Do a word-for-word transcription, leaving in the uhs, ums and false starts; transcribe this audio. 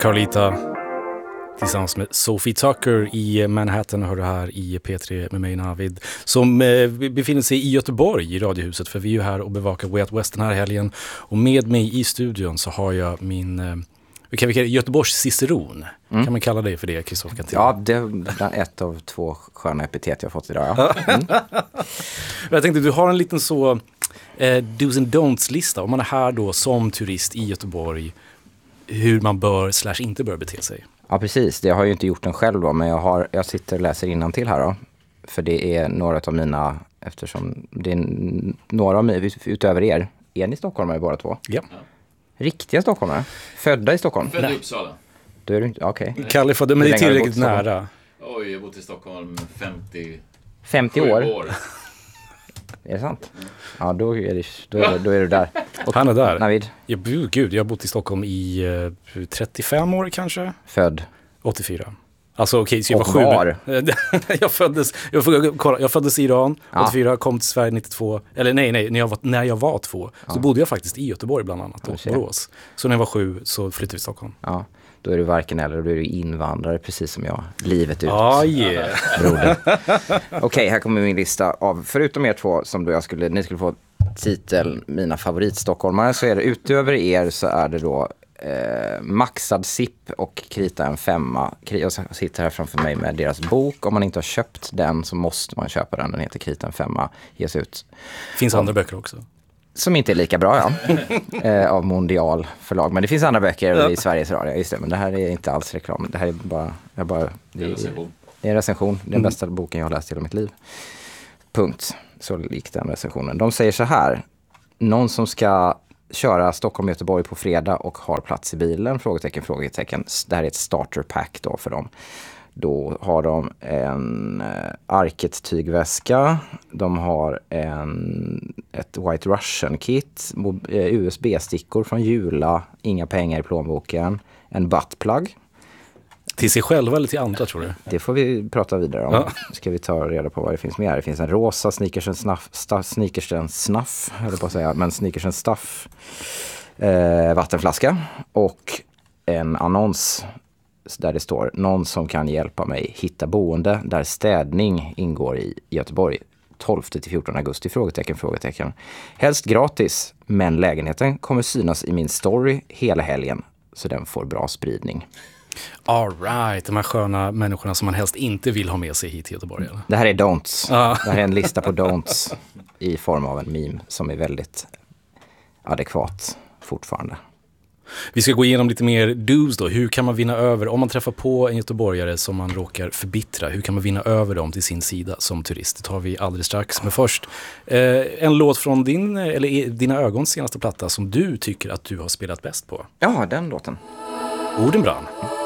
Carlita tillsammans med Sophie Tucker i Manhattan, hör du här i P tre med mig Navid, som eh, befinner sig i Göteborg i Radiohuset, för vi är ju här och bevakar Way Out West den här helgen, och med mig i studion så har jag min eh, kan vi kalla Göteborgs ciceron. Mm. Kan man kalla det för det, Kristoffer Kantén? Ja, det är ett av två sköna epitet jag har fått idag. Ja. Mm. Jag tänkte, du har en liten så eh, do's and don'ts-lista om man är här då som turist i Göteborg, hur man bör slash inte bör bete sig. Ja, precis. Jag har ju inte gjort den själv då, men jag, har, jag sitter och läser innantill här då. För det är några av mina, eftersom det är några av mig utöver er. Är ni stockholmare båda två? Ja. Riktiga stockholmare? Födda i Stockholm? Född i Uppsala. Då är du inte, okej. Okay. Kalle födde, men det är tillräckligt nära. Oj, jag har bott i Stockholm femtio, femtio år. år. Är det sant? Mm. Ja, då är, det, då, är det, då är du där. Och han är där. Navid? Jag, gud, jag har bott i Stockholm i uh, trettiofem år kanske. Född? åttiofyra. Alltså okej, okay, så jag och var var? sju. jag, föddes, jag, kolla, jag föddes i Iran, ja. åttiofyra, kom till Sverige nittiotvå. Eller nej, nej, när jag var, när jag var två ja. så bodde jag faktiskt i Göteborg bland annat, och Borås. Så när jag var sju så flyttade vi till Stockholm. Ja, då är du varken eller, då är du invandrare precis som jag. Livet ut. Ah, yeah. Broder. Okej, okay, här kommer min lista av, förutom er två som då jag skulle, ni skulle få titel mina favoritstockholmare, så är det utöver er så är det då Eh, maxad sipp och krita en femma. Jag sitter här framför mig med deras bok. Om man inte har köpt den så måste man köpa den. Den heter Krita en femma. Ges ut. Finns och, andra böcker också. Som inte är lika bra, ja. eh, av Mondial förlag. Men det finns andra böcker ja. i Sveriges Radio. Just det, men det här är inte alls reklam. Det här är bara... Jag bara det, är, det är en recension. Det är den mm. bästa boken jag har läst i hela mitt liv. Punkt. Så likt den recensionen. De säger så här. Någon som ska köra Stockholm-Göteborg på fredag och har plats i bilen, frågetecken, frågetecken. Det här är ett starterpack då för dem. Då har de en eh, Arket tygväska, de har en, ett White Russian-kit, eh, U S B-stickor från Jula, inga pengar i plånboken, en buttplug. Till sig själva eller till andra, tror du? Det får vi prata vidare om. Ja. Ska vi ta reda på vad det finns mer. Det finns en rosa Sneakersen Snuff, staff, Sneakersen Snuff, höll på att säga, men Sneakersen Stuff eh, vattenflaska och en annons där det står någon som kan hjälpa mig hitta boende där städning ingår i Göteborg tolfte till fjortonde augusti, frågetecken, frågetecken. Helst gratis, men lägenheten kommer synas i min story hela helgen så den får bra spridning. All right, de här sköna människorna som man helst inte vill ha med sig hit till Göteborg. Eller? Det här är don'ts. Ah. Det här är en lista på don'ts i form av en meme som är väldigt adekvat fortfarande. Vi ska gå igenom lite mer do's då. Hur kan man vinna över, om man träffar på en göteborgare som man råkar förbittra, hur kan man vinna över dem till sin sida som turist? Det tar vi alldeles strax. Men först, eh, en låt från din, eller dina ögons senaste platta som du tycker att du har spelat bäst på. Ja, den låten. Orden brann.